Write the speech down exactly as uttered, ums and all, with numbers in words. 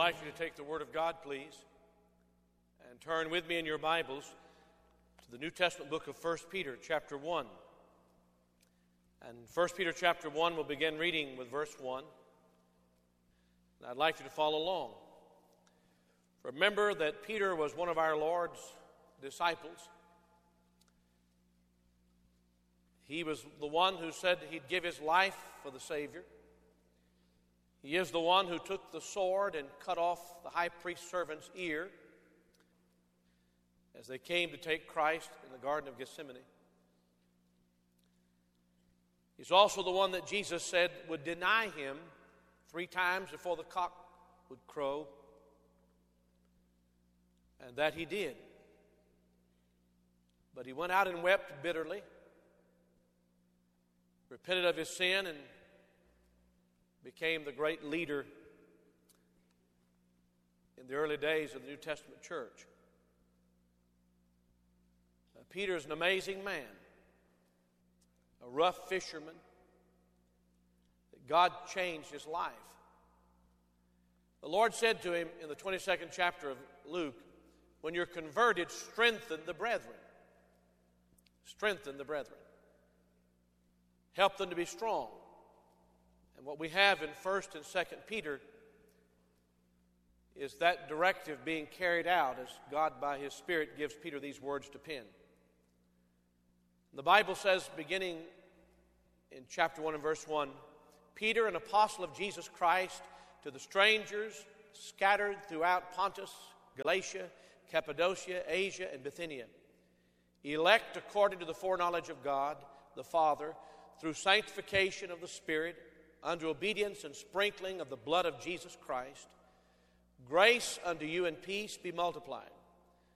like you to take the Word of God, please, and turn with me in your Bibles to the New Testament book of First Peter, chapter one. And First Peter, chapter one, we'll begin reading with verse one. And I'd like you to follow along. Remember that Peter was one of our Lord's disciples. He was the one who said he'd give his life for the Savior. He is the one who took the sword and cut off the high priest's servant's ear as they came to take Christ in the Garden of Gethsemane. He's also the one that Jesus said would deny him three times before the cock would crow, and that he did. But he went out and wept bitterly, repented of his sin, and became the great leader in the early days of the New Testament church. Uh, Peter is an amazing man, a rough fisherman. That God changed his life. The Lord said to him in the twenty-second chapter of Luke, when you're converted, strengthen the brethren. Strengthen the brethren. Help them to be strong. And what we have in First and Second Peter is that directive being carried out as God by His Spirit gives Peter these words to pen. The Bible says, beginning in chapter one and verse one, Peter, an apostle of Jesus Christ, to the strangers scattered throughout Pontus, Galatia, Cappadocia, Asia, and Bithynia, elect according to the foreknowledge of God the Father, through sanctification of the Spirit, unto obedience and sprinkling of the blood of Jesus Christ, grace unto you and peace be multiplied.